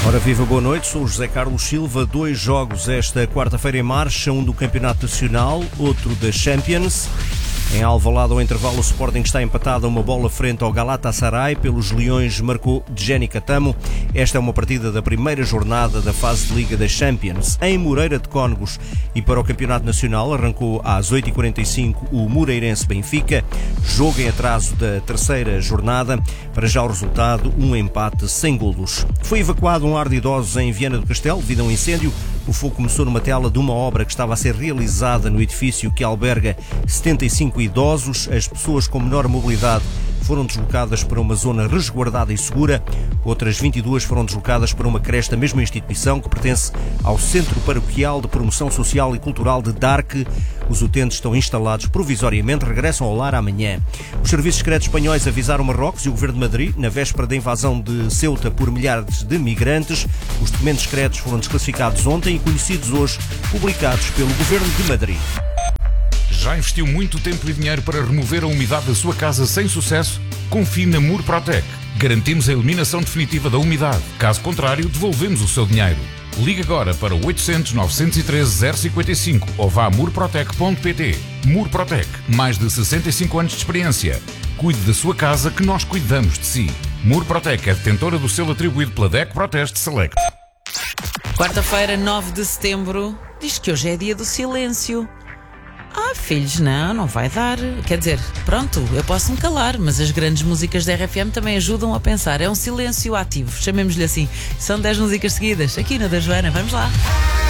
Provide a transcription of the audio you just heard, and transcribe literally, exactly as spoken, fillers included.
Ora viva, boa noite, sou o José Carlos Silva. Dois jogos esta quarta-feira em marcha, um do Campeonato Nacional, outro da Champions. Em Alvalade, ao intervalo, o Sporting está empatado a uma bola frente ao Galatasaray. Pelos Leões marcou Djeni Catamo. Esta é uma partida da primeira jornada da fase de Liga da Champions. Em Moreira de Cónegos e para o Campeonato Nacional arrancou às oito e quarenta e cinco o Moreirense Benfica. Jogo em atraso da terceira jornada. Para já o resultado, um empate sem golos. Foi evacuado um lar de idosos em Viana do Castelo devido a um incêndio. O fogo começou numa tela de uma obra que estava a ser realizada no edifício que alberga setenta e cinco idosos. As pessoas com menor mobilidade foram deslocadas para uma zona resguardada e segura. Outras vinte e duas foram deslocadas para uma creche da mesma instituição que pertence ao Centro Paroquial de Promoção Social e Cultural de Darque. Os utentes estão instalados provisoriamente, regressam ao lar amanhã. Os serviços secretos espanhóis avisaram Marrocos e o Governo de Madrid na véspera da invasão de Ceuta por milhares de migrantes. Os documentos secretos foram desclassificados ontem e conhecidos hoje, publicados pelo Governo de Madrid. Já investiu muito tempo e dinheiro para remover a umidade da sua casa sem sucesso? Confie na Murprotec. Garantimos a eliminação definitiva da umidade. Caso contrário, devolvemos o seu dinheiro. Ligue agora para oitocentos, novecentos e treze, zero cinquenta e cinco ou vá a murprotec ponto pt. Murprotec, mais de sessenta e cinco anos de experiência. Cuide da sua casa que nós cuidamos de si. Murprotec é detentora do selo atribuído pela D E C Proteste Select. Quarta-feira, nove de setembro, diz que hoje é dia do silêncio. Ah, filhos, não, não vai dar. Quer dizer, pronto, eu posso me calar, mas as grandes músicas da R F M também ajudam a pensar. É um silêncio ativo, chamemos-lhe assim. São dez músicas seguidas, aqui na da Joana, vamos lá.